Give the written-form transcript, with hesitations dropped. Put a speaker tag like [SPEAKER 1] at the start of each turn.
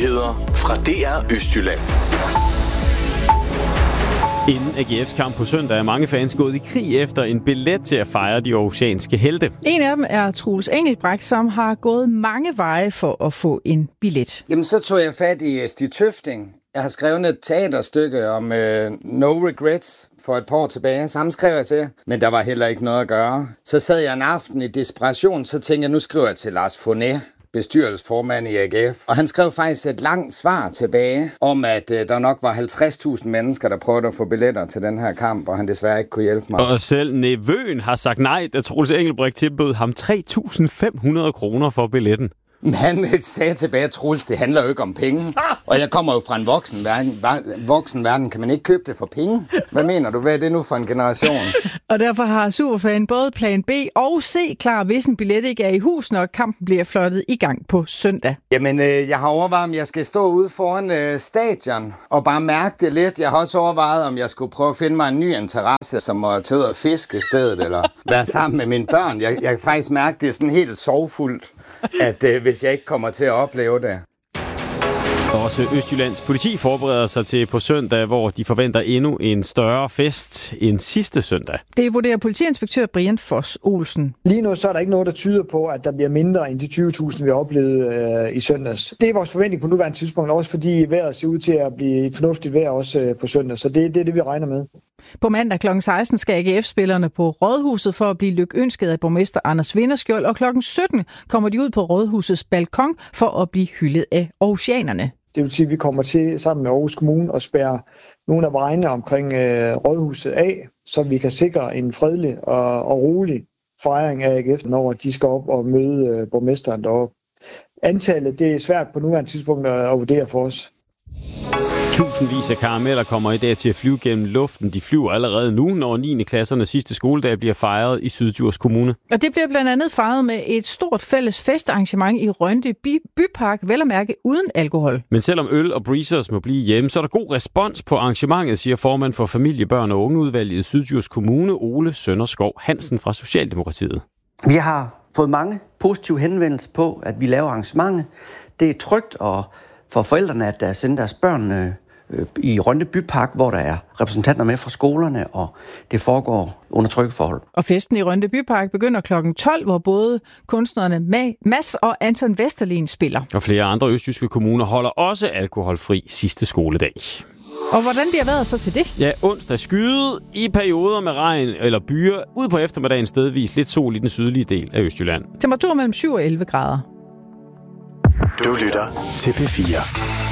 [SPEAKER 1] Nyheder fra DR Østjylland.
[SPEAKER 2] Inden AGF's kamp på søndag er mange fans gået i krig efter en billet til at fejre de aarhusianske helte.
[SPEAKER 3] En af dem er Troels Engelbrecht, som har gået mange veje for at få en billet.
[SPEAKER 4] Jamen, så tog jeg fat i Stig Tøfting. Jeg har skrevet et teaterstykke om No Regrets for et par år tilbage. Samme skrev jeg til, men der var heller ikke noget at gøre. Så sad jeg en aften i desperation, så tænkte jeg, nu skriver jeg til Lars Fournet, bestyrelsesformand i AGF. Og han skrev faktisk et langt svar tilbage om, at der nok var 50.000 mennesker, der prøvede at få billetter til den her kamp, og han desværre ikke kunne hjælpe mig.
[SPEAKER 2] Og selv nevøen har sagt nej, da Troels Engelbrecht tilbød ham 3.500 kroner for billetten.
[SPEAKER 4] Men han sagde tilbage, Troels, det handler jo ikke om penge. Og jeg kommer jo fra en voksen verden. Kan man ikke købe det for penge? Hvad mener du? Hvad er det nu for en generation?
[SPEAKER 3] Og derfor har Superfan både plan B og C klar, hvis en billet ikke er i hus, når kampen bliver fløjtet i gang på søndag.
[SPEAKER 4] Jamen, jeg har overvejet, om jeg skal stå ude foran stadion og bare mærke det lidt. Jeg har også overvejet, om jeg skulle prøve at finde mig en ny interesse, som at tage ud og fiske i stedet, eller være sammen med mine børn. Jeg kan faktisk mærke, det er sådan helt sorgfuldt, at hvis jeg ikke kommer til at opleve det.
[SPEAKER 2] Også Østjyllands politi forbereder sig til på søndag, hvor de forventer endnu en større fest end sidste søndag.
[SPEAKER 3] Det vurderer politiinspektør Brian Foss Olsen.
[SPEAKER 5] Lige nu så er der ikke noget, der tyder på, at der bliver mindre end de 20.000, vi oplevede i søndags. Det er vores forventning på nuværende tidspunkt, også fordi vejret ser ud til at blive et fornuftigt vejr også på søndag. Så det er det, vi regner med.
[SPEAKER 3] På mandag kl. 16 skal AGF-spillerne på Rådhuset for at blive lykønsket af borgmester Anders Vinderskjold, og kl. 17 kommer de ud på Rådhusets balkon for at blive hyldet af aarhusianerne.
[SPEAKER 5] Det vil sige, at vi kommer til sammen med Aarhus Kommune at spærre nogle af vejene omkring Rådhuset af, så vi kan sikre en fredelig og rolig fejring af AGF, når de skal op og møde borgmesteren deroppe. Antallet det er svært på nuværende tidspunkt at vurdere for os.
[SPEAKER 2] Tusindvis af karameller kommer i dag til at flyve gennem luften. De flyver allerede nu, når 9. klassernes sidste skoledag bliver fejret i Syddjurs Kommune.
[SPEAKER 3] Og det bliver blandt andet fejret med et stort fælles festarrangement i Rønde Bypark, vel at mærke uden alkohol.
[SPEAKER 2] Men selvom øl og breezers må blive hjemme, så er der god respons på arrangementet, siger formand for familie, børn og ungeudvalget i Syddjurs Kommune, Ole Sønderskov Hansen fra Socialdemokratiet.
[SPEAKER 6] Vi har fået mange positive henvendelser på, at vi laver arrangementet. Det er trygt og for forældrene at sende deres børn i Rønde Bypark, hvor der er repræsentanter med fra skolerne, og det foregår under trygge forhold.
[SPEAKER 3] Og festen i Rønde Bypark begynder kl. 12, hvor både kunstnerne Mads og Anton Vesterlin spiller.
[SPEAKER 2] Og flere andre østjyske kommuner holder også alkoholfri sidste skoledag.
[SPEAKER 3] Og hvordan bliver vejret så til det?
[SPEAKER 2] Ja, onsdag skyde i perioder med regn eller byer. Ud på eftermiddagen stedvis lidt sol i den sydlige del af Østjylland.
[SPEAKER 3] Temperatur mellem 7 og 11 grader.
[SPEAKER 1] Du lytter til P4.